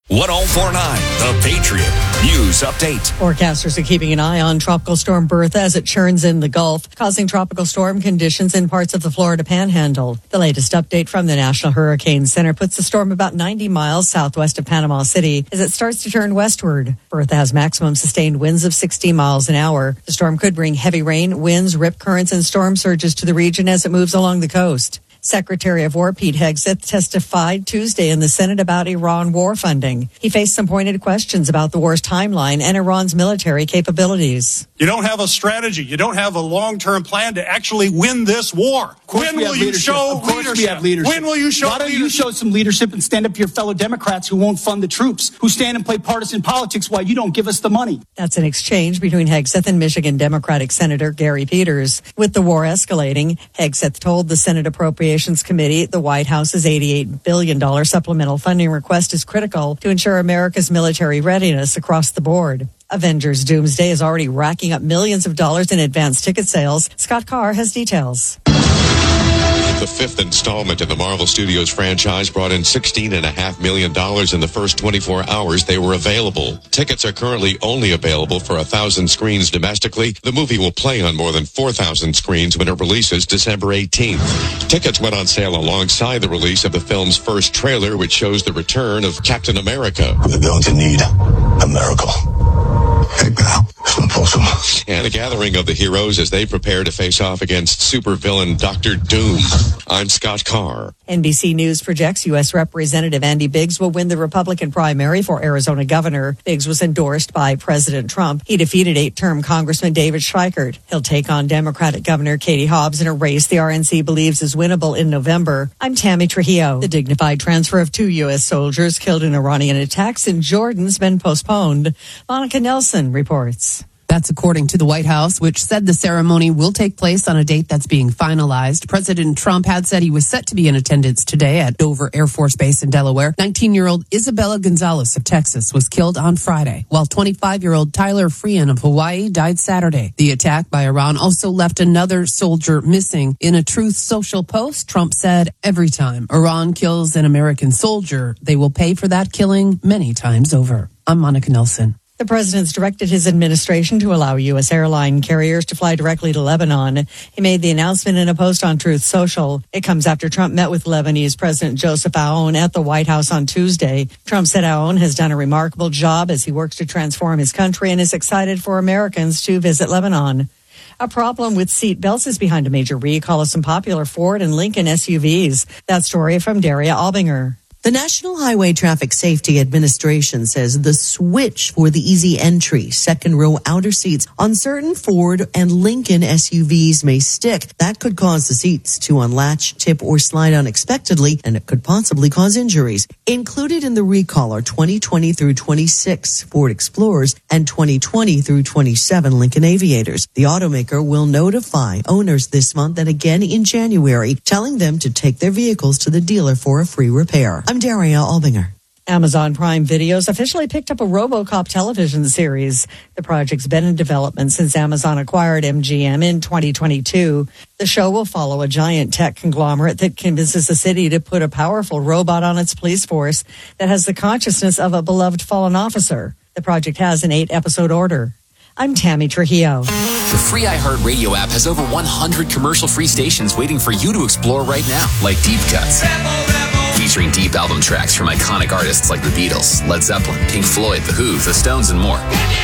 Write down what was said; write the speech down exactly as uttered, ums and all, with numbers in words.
one oh four point nine The Patriot News Update. Forecasters are keeping an eye on Tropical Storm Bertha as it churns in the Gulf, causing tropical storm conditions in parts of the Florida Panhandle. The latest update from the National Hurricane Center puts the storm about ninety miles southwest of Panama City as it starts to turn westward. Bertha has maximum sustained winds of sixty miles an hour. The storm could bring heavy rain, winds, rip currents, and storm surges to the region as it moves along the coast. Secretary of War Pete Hegseth testified Tuesday in the Senate about Iran war funding. He faced some pointed questions about the war's timeline and Iran's military capabilities. You don't have a strategy. You don't have a long-term plan to actually win this war. When will you show leadership? We have leadership. When will you show Why don't leadership? you show some leadership and stand up to your fellow Democrats who won't fund the troops, who stand and play partisan politics while you don't give us the money? That's an exchange between Hegseth and Michigan Democratic Senator Gary Peters. With the war escalating, Hegseth told the Senate Appropriations Committee the White House's eighty-eight billion dollars supplemental funding request is critical to ensure America's military readiness across the board. Avengers Doomsday is already racking up millions of dollars in advance ticket sales. Scott Carr has details. The fifth installment in the Marvel Studios franchise brought in sixteen point five million dollars in the first twenty-four hours they were available. Tickets are currently only available for one thousand screens domestically. The movie will play on more than four thousand screens when it releases December eighteenth. Tickets went on sale alongside the release of the film's first trailer, which shows the return of Captain America. We're going to need a miracle. Hey, pal, it's impossible. And a gathering of the heroes as they prepare to face off against supervillain Doctor Doom. I'm Scott Carr. N B C News projects U S. Representative Andy Biggs will win the Republican primary for Arizona governor. Biggs was endorsed by President Trump. He defeated eight-term Congressman David Schweikert. He'll take on Democratic Governor Katie Hobbs in a race the R N C believes is winnable in November. I'm Tammy Trujillo. The dignified transfer of two U S soldiers killed in Iranian attacks in Jordan's been postponed. Monica Nelson reports. That's according to the White House, which said the ceremony will take place on a date that's being finalized. President Trump had said he was set to be in attendance today at Dover Air Force Base in Delaware. nineteen-year-old Isabella Gonzalez of Texas was killed on Friday, while twenty-five-year-old Tyler Freehan of Hawaii died Saturday. The attack by Iran also left another soldier missing. In a Truth Social post, Trump said, "Every time Iran kills an American soldier, they will pay for that killing many times over." I'm Monica Nelson. The president's directed his administration to allow U S airline carriers to fly directly to Lebanon. He made the announcement in a post on Truth Social. It comes after Trump met with Lebanese President Joseph Aoun at the White House on Tuesday. Trump said Aoun has done a remarkable job as he works to transform his country and is excited for Americans to visit Lebanon. A problem with seat belts is behind a major recall of some popular Ford and Lincoln S U Vs. That story from Daria Albinger. The National Highway Traffic Safety Administration says the switch for the easy entry, second row outer seats on certain Ford and Lincoln S U Vs may stick. That could cause the seats to unlatch, tip, or slide unexpectedly, and it could possibly cause injuries. Included in the recall are twenty twenty through twenty-six Ford Explorers and twenty twenty through twenty-seven Lincoln Aviators. The automaker will notify owners this month and again in January, telling them to take their vehicles to the dealer for a free repair. I'm Daria Albinger. Amazon Prime Videos officially picked up a RoboCop television series. The project's been in development since Amazon acquired M G M in twenty twenty-two. The show will follow a giant tech conglomerate that convinces the city to put a powerful robot on its police force that has the consciousness of a beloved fallen officer. The project has an eight-episode order. I'm Tammy Trujillo. The free iHeartRadio app has over one hundred commercial-free stations waiting for you to explore right now, like Deep Cuts. Featuring deep album tracks from iconic artists like the Beatles, Led Zeppelin, Pink Floyd, The Who, The Stones, and more.